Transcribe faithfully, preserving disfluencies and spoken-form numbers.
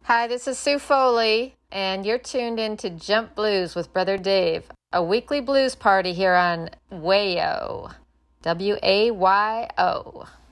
Hi, this is Sue Foley, and you're tuned in to Jump Blues with Brother Dave, a weekly blues party here on Wayo, W A Y O.